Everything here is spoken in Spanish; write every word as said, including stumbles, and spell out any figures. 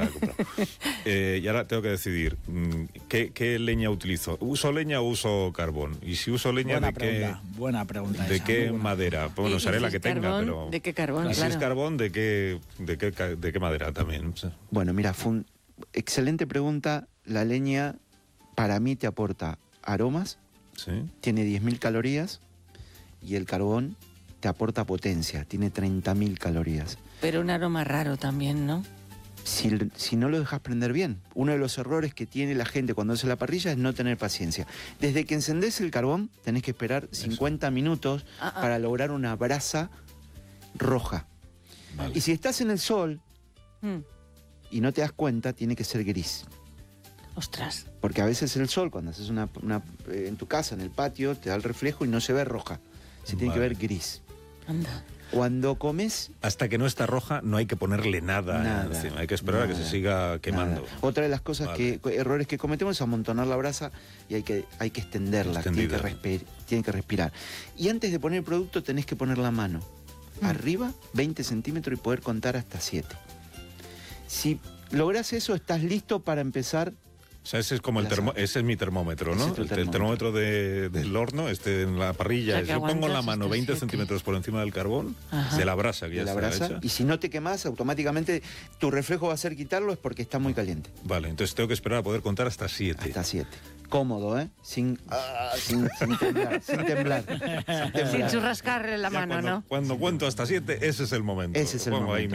la he comprado. Eh, y ahora tengo que decidir, ¿qué, qué leña utilizo? ¿Uso leña o uso carbón? Y si uso leña, buena ¿de pregunta, qué, buena pregunta ¿de esa, qué buena. madera? Bueno, seré la que carbón, tenga, pero... ¿de qué carbón? Y si Claro. es carbón, ¿de qué, de qué, de qué madera también? Bueno, mira, fue un... excelente pregunta. La leña, para mí, te aporta aromas, ¿Sí? tiene diez mil calorías, y el carbón te aporta potencia, tiene treinta mil calorías. Pero un aroma raro también, ¿no? Si, si no lo dejas prender bien, uno de los errores que tiene la gente cuando hace la parrilla es no tener paciencia. Desde que encendés el carbón, tenés que esperar cincuenta minutos Ah, ah. para lograr una brasa roja. Vale. Y si estás en el sol Mm. y no te das cuenta, tiene que ser gris. Ostras. Porque a veces el sol, cuando haces una, una eh, en tu casa, en el patio, te da el reflejo y no se ve roja. Se tiene Vale. que ver gris. Anda. Cuando comes... Hasta que no está roja, no hay que ponerle nada, Nada, encima. Hay que esperar a que nada, se siga quemando. Nada. Otra de las cosas Vale. que, errores que cometemos es amontonar la brasa y hay que, hay que extenderla, tiene que, Extendida. respir, tiene que respirar. Y antes de poner el producto tenés que poner la mano Mm. arriba, veinte centímetros, y poder contar hasta siete. Si lográs eso, estás listo para empezar. O sea, ese es como el La termo, sal. ese es mi termómetro, ¿no? Ese es tu el, el termómetro de, del horno, este en la parrilla. O sea, que Yo pongo la aguantas mano hasta veinte siete. centímetros por encima del carbón, Ajá. de la brasa que ya de la está brasa, hecha. y si no te quemás, automáticamente tu reflejo va a ser quitarlo, es porque está muy caliente. Vale, entonces tengo que esperar a poder contar hasta siete. Hasta siete. Cómodo, ¿eh? Sin, ah, sin, sin temblar, sin temblar. Sin Sin temblar. churrascar la Ya mano, cuando, ¿no? cuando cuento hasta siete, ese es el momento. Ese es el Pongo ahí momento.